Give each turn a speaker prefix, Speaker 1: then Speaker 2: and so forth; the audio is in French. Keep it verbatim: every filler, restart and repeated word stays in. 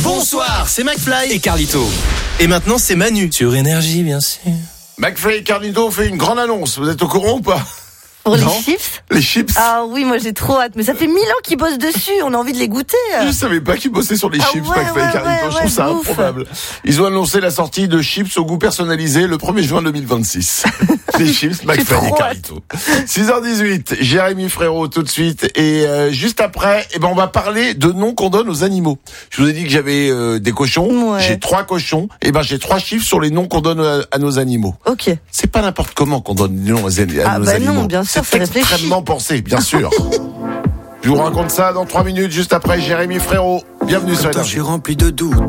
Speaker 1: Bonsoir, c'est McFly
Speaker 2: et Carlito.
Speaker 1: Et maintenant c'est Manu sur Énergie, bien sûr.
Speaker 3: McFly et Carlito fait une grande annonce. Vous êtes au courant ou pas?
Speaker 4: Pour
Speaker 3: Non.
Speaker 4: les chips?
Speaker 3: Les chips.
Speaker 4: Ah oui, moi j'ai trop hâte. Mais ça fait mille ans qu'ils bossent dessus. On a envie de les goûter.
Speaker 3: Je savais pas qu'ils bossaient sur les
Speaker 4: Ah
Speaker 3: chips,
Speaker 4: ouais,
Speaker 3: McFly
Speaker 4: ouais,
Speaker 3: et Carlito.
Speaker 4: ouais,
Speaker 3: Je trouve
Speaker 4: ouais,
Speaker 3: ça
Speaker 4: ouf.
Speaker 3: improbable. Ils ont annoncé la sortie de chips au goût personnalisé le premier juin deux mille vingt-six. Les chips, McFly et
Speaker 4: trop
Speaker 3: Carlito. six heures dix-huit, Jérémy Frérot tout de suite. Et euh, juste après, eh ben on va parler de noms qu'on donne aux animaux. Je vous ai dit que j'avais euh, des cochons.
Speaker 4: Ouais.
Speaker 3: J'ai trois cochons. Et ben j'ai trois chiffres sur les noms qu'on donne à, à nos animaux.
Speaker 4: Ok.
Speaker 3: C'est pas n'importe comment qu'on donne des noms à, à
Speaker 4: Ah
Speaker 3: nos
Speaker 4: bah
Speaker 3: animaux.
Speaker 4: non, bien sûr,
Speaker 3: c'est
Speaker 4: c'est réfléchi.
Speaker 3: extrêmement pensé, bien sûr. Je vous raconte ça dans trois minutes, juste après Jérémy Frérot. Bienvenue sur
Speaker 5: Attends, je
Speaker 3: Énergie.
Speaker 5: suis rempli de doutes.